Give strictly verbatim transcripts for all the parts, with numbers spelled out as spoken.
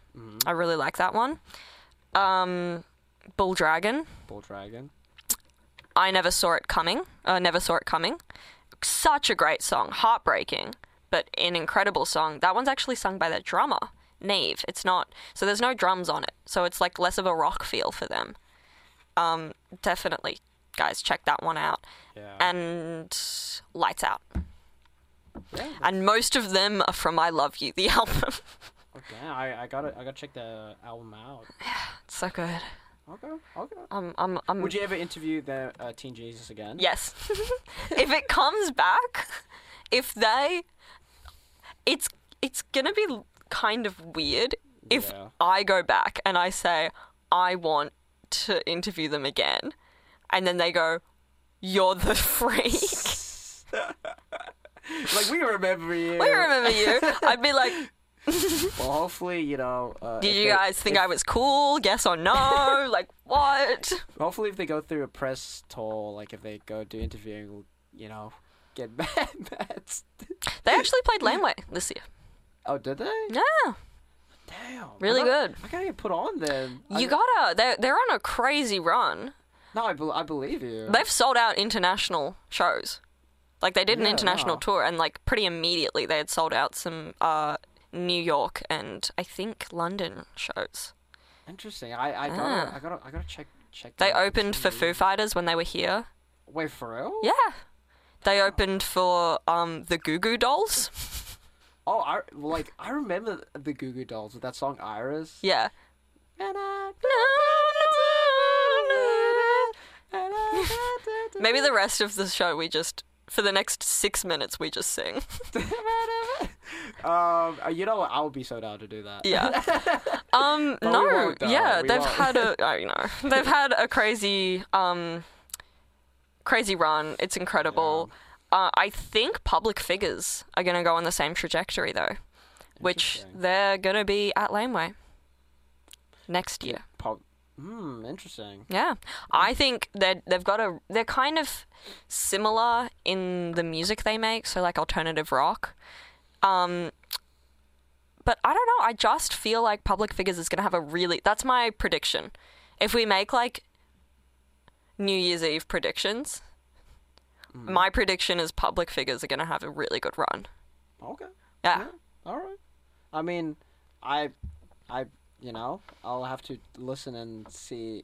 Mm-hmm. I really like that one. Um, Bull Dragon. Bull Dragon. I Never Saw It Coming. Uh, Never Saw It Coming. Such a great song. Heartbreaking, but an incredible song. That one's actually sung by their drummer, Neve. It's not... So there's no drums on it. So it's like less of a rock feel for them. Um, definitely, guys, check that one out. Yeah. And Lights Out. Yeah, And most of them are from I Love You, the album. okay, I I gotta I gotta check the album out. It's so good. Okay, okay. Um, I'm, I'm, Would you ever interview the uh, Teen Jesus again? Yes. If it comes back, if they... It's it's gonna be kind of weird if Yeah. I go back and I say, I want to interview them again. And then they go, you're the freak. Like, we remember you. We remember you. I'd be like, Well, hopefully, you know... Uh, did if you they- guys think if- I was cool? Yes or no? Like, what? Hopefully, if they go through a press tour, like, if they go do interviewing, we'll, you know, get mad, mad. They actually played Laneway this year. Oh, did they? Yeah. Damn. Really I gotta, good. I gotta get put on then. You I, gotta... They're, they're on a crazy run. No, I, be- I believe you. They've sold out international shows. Like, they did an Yeah, international wow. tour, and, like, pretty immediately they had sold out some uh, New York and, I think, London shows. Interesting. I, I gotta, Ah. I gotta, I gotta check, check. They out opened for Teen Foo Jesus. Fighters when they were here. Wait, for real? Yeah. They opened for um, the Goo Goo Dolls. Oh, I like I remember the Goo Goo Dolls with that song Iris. Yeah. And I- Maybe the rest of the show we just, for the next six minutes, we just sing. um, uh, you know what? I would be so down to do that. Yeah. Um, But we no, won't, though. yeah, We they've won't. had a, I know, they've had a crazy, um, crazy run. It's incredible. Uh, I think Public Figures are going to go on the same trajectory, though, which Interesting. they're going to be at Laneway next year. Pub- Hmm, interesting. Yeah, I think they they've got a they're kind of similar in the music they make, so like alternative rock. Um, but I don't know. I just feel like Public Figures is gonna have a really. That's my prediction. If we make like New Year's Eve predictions, Mm-hmm. my prediction is Public Figures are gonna have a really good run. Okay. Yeah. All right. I mean, I, I, you know, I'll have to listen and see,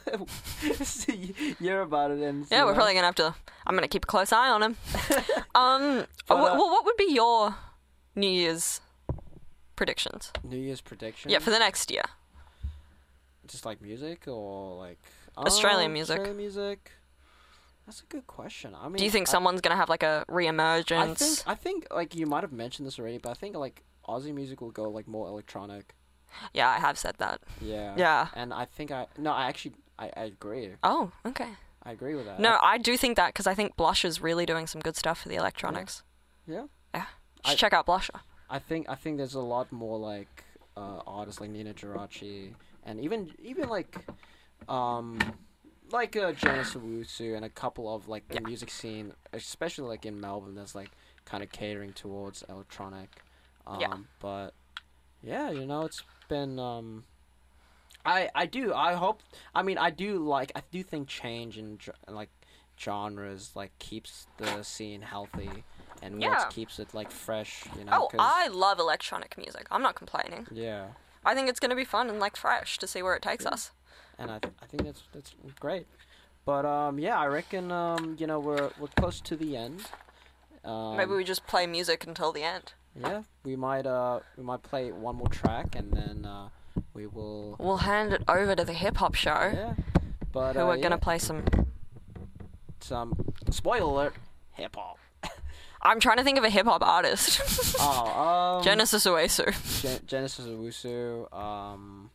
see, hear about it and. Yeah, you we're know. probably gonna have to. I'm gonna keep a close eye on him. um, But, wh- uh, well, what would be your New Year's predictions? New Year's prediction. Yeah, for the next year. Just like music or like Australian um, music. Australian music. That's a good question. I mean, Do you think I- someone's gonna have like a re-emergence? I think I think like you might have mentioned this already, but I think like Aussie music will go like more electronic. Yeah, I have said that. Yeah. Yeah. And I think I no, I actually I, I agree. Oh, okay. I agree with that. No, I do think that because I think Blusher's really doing some good stuff for the electronics. Yeah. Yeah. I- Just check out Blusher. I think I think there's a lot more like uh, artists like Nina Geraci and even even like um like uh, Janice Owusu and a couple of like the music scene, especially like in Melbourne, that's like kind of catering towards electronic. Um, Yeah. But yeah, you know, it's been. Um, I I do I hope I mean I do like I do think change in ge- like genres like keeps the scene healthy and Yeah. what keeps it like fresh. You know. Oh, 'cause- I love electronic music. I'm not complaining. Yeah. I think it's gonna be fun and like fresh to see where it takes Yeah. us. And I, th- I think that's that's great, but um yeah I reckon um you know we're we're close to the end. Um, Maybe we just play music until the end. yeah we might uh we might play one more track and then uh we will We'll hand it over to the hip hop show, yeah but who uh, are gonna yeah, play some. some spoiler alert hip hop. I'm trying to think of a hip hop artist. oh um Genesis Uesu. Gen- Genesis Owusu um.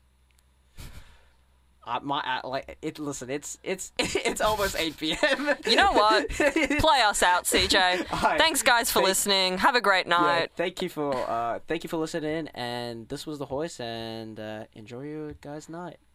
Uh, my uh, like it. Listen, it's it's it's almost eight p.m. You know what? Play us out, C J. Alright. Thanks, guys, for Thank- listening. Have a great Yeah, night. thank you for uh, thank you for listening, and this was the Hoist, and uh, enjoy your guys' night.